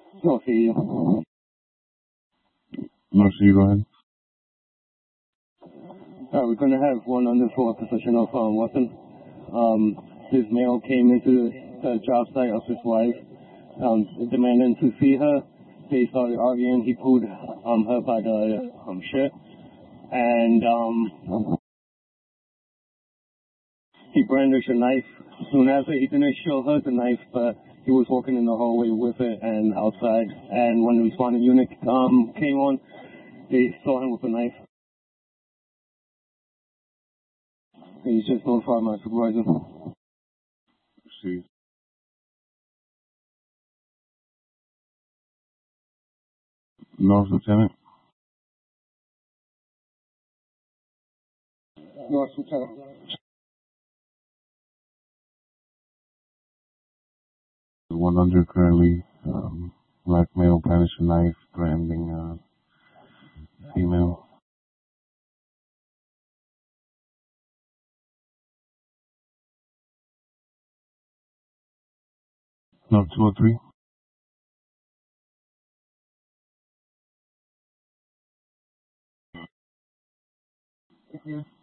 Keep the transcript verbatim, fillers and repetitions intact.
No, see you. No, see you. Go ahead. All right, we're going to have one under for possession of um, weapon. Um, this male came into the job site of his wife, um, demanding to see her. They started arguing. He pulled um, her by the um, shirt, and um, he brandished a knife. Soon after, he didn't show her the knife, but he was walking in the hallway with it and outside. And when the responding unit um, came on, they saw him with a knife. He's just notified my supervisor. See. North Lieutenant. North Lieutenant. One under currently, um, black male, brandished a knife, threatening uh, female. No, two oh three. Yeah.